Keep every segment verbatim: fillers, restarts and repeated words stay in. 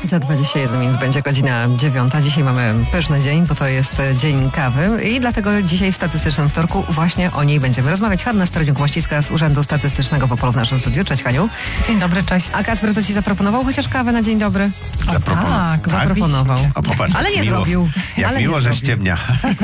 Za dwadzieścia jeden minut będzie godzina dziewiąta. Dzisiaj mamy pyszny dzień, bo to jest dzień kawy i dlatego dzisiaj w Statystycznym Wtorku właśnie o niej będziemy rozmawiać. Hanna Stroniuk-Mościcka z Urzędu Statystycznego w Opolu w naszym studiu. Cześć, Haniu. Dzień dobry, cześć. A Kacper to ci zaproponował chociaż kawę na dzień dobry? Zaproponował. Tak, tak, zaproponował. O, popatrz, ale nie miło, zrobił. Jak ale miło, nie że zrobił. ściemnia.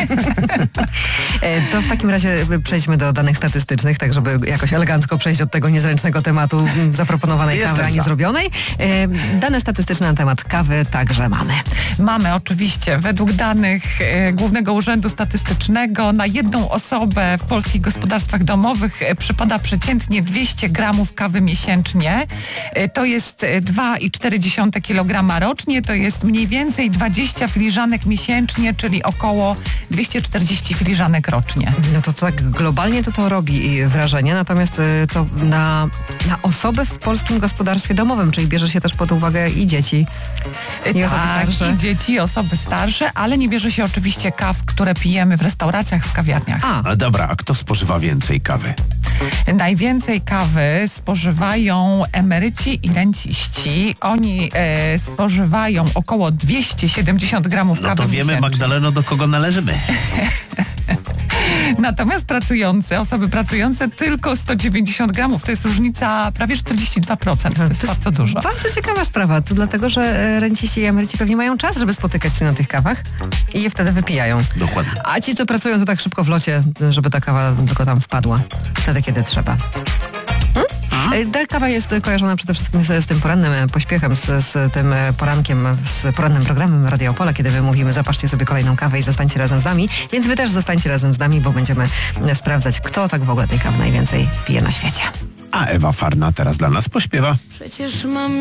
To w takim razie przejdźmy do danych statystycznych, tak żeby jakoś elegancko przejść od tego niezręcznego tematu zaproponowanej Jestem kawy, a nie za. zrobionej. Dane statystyczne na temat kawy także mamy. Mamy oczywiście. Według danych e, Głównego Urzędu Statystycznego na jedną osobę w polskich gospodarstwach domowych e, przypada przeciętnie dwieście gramów kawy miesięcznie. E, to jest e, dwa i cztery dziesiąte kilograma rocznie. To jest mniej więcej dwadzieścia filiżanek miesięcznie, czyli około dwieście czterdzieści filiżanek rocznie. No to tak globalnie to to robi wrażenie, natomiast y, to na, na osoby w polskim gospodarstwie domowym, czyli bierze się też pod uwagę i dzieci, i osoby tak, starsze. i dzieci, i osoby starsze, ale nie bierze się oczywiście kaw, które pijemy w restauracjach, w kawiarniach. A, A dobra, a kto spożywa więcej kawy? Najwięcej kawy spożywają emeryci i renciści. Oni e, spożywają około dwieście siedemdziesiąt gramów No kawy to wiemy, miesięcznie. Magdaleno, do kogo należymy. Natomiast pracujące, osoby pracujące tylko sto dziewięćdziesiąt gramów. To jest różnica prawie czterdzieści dwa procent. To jest bardzo dużo. Bardzo ciekawa sprawa, to dlatego, że e, renciści i emeryci pewnie mają czas, żeby spotykać się na tych kawach i je wtedy wypijają. Dokładnie. A ci, co pracują, to tak szybko w locie, żeby ta kawa tylko tam wpadła. Wtedy, kiedy trzeba. Hmm? Ta kawa jest kojarzona przede wszystkim z, z tym porannym pośpiechem, z, z tym porankiem, z porannym programem Radia Opola, kiedy wy mówimy, zapatrzcie sobie kolejną kawę i zostańcie razem z nami, więc wy też zostańcie razem z nami, bo będziemy sprawdzać, kto tak w ogóle tej kawy najwięcej pije na świecie. A Ewa Farna teraz dla nas pośpiewa. Przecież mam